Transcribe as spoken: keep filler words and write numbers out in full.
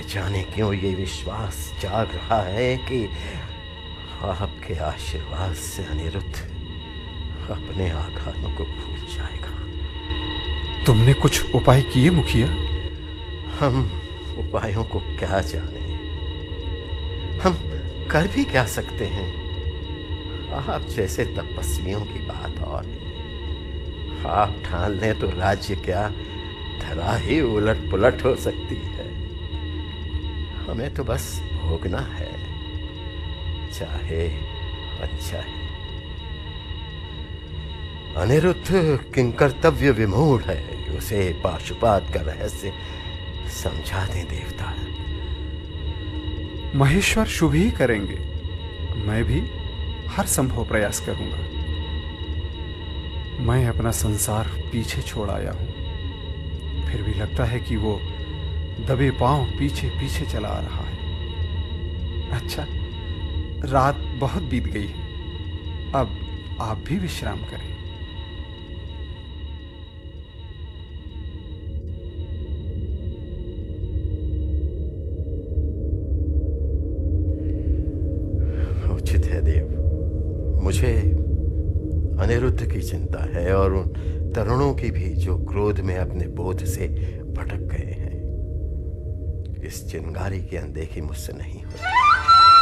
जाने क्यों ये विश्वास जाग रहा है कि आपके आशीर्वाद से अनिरुद्ध अपने आघातों को भूल जाएगा। तुमने कुछ उपाय किए मुखिया? हम उपायों को क्या जाने, हम कर भी क्या सकते हैं। आप जैसे तपस्वियों की बात और है। आप ठान लें तो राज्य क्या धरा ही उलट पुलट हो सकती है। हमें तो बस भोगना है, चाहे अनचाहे। अनिरुद्ध किंकर्तव्य विमूढ़ है, उसे पाशुपात का रहस्य समझा दें देवता। महेश्वर शुभ ही करेंगे। मैं भी हर संभव प्रयास करूंगा। मैं अपना संसार पीछे छोड़ आया हूं, फिर भी लगता है कि वो दबे पांव पीछे पीछे चला आ रहा है। अच्छा, रात बहुत बीत गई है, अब आप भी विश्राम करें। उचित है देव, मुझे अनिरुद्ध की चिंता है और उन तरुणों की भी जो क्रोध में अपने बोध से भटक गए हैं। इस चिंगारी की अनदेखी मुझसे नहीं होती।